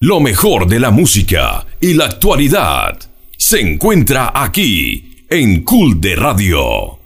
Lo mejor de la música y la actualidad se encuentra aquí en Cool de Radio.